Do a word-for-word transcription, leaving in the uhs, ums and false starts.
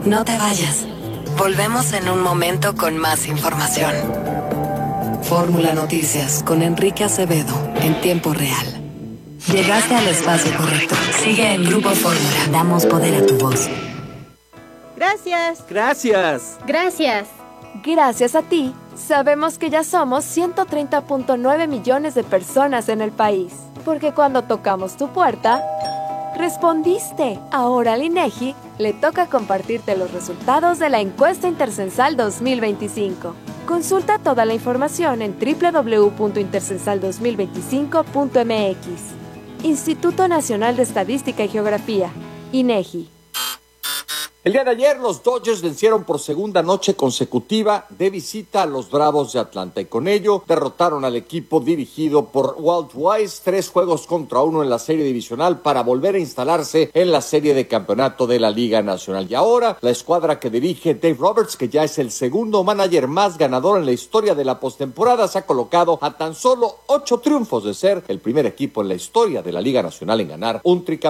No te vayas. Volvemos en un momento con más información. Fórmula Noticias con Enrique Acevedo en tiempo real. Llegaste al espacio correcto. Sigue en Grupo Fórmula. Damos poder a tu voz. Gracias. Gracias. Gracias. Gracias a ti, sabemos que ya somos ciento treinta punto nueve millones de personas en el país. Porque cuando tocamos tu puerta, respondiste. Ahora al INEGI le toca compartirte los resultados de la encuesta intercensal dos mil veinticinco. Consulta toda la información en doble u doble u doble u punto intercensal dos mil veinticinco punto m x. Instituto Nacional de Estadística y Geografía, INEGI. El día de ayer los Dodgers vencieron por segunda noche consecutiva de visita a los Bravos de Atlanta y con ello derrotaron al equipo dirigido por Walt Weiss tres juegos contra uno en la serie divisional para volver a instalarse en la serie de campeonato de la Liga Nacional. Y ahora la escuadra que dirige Dave Roberts, que ya es el segundo manager más ganador en la historia de la postemporada, se ha colocado a tan solo ocho triunfos de ser el primer equipo en la historia de la Liga Nacional en ganar un tricampeonato.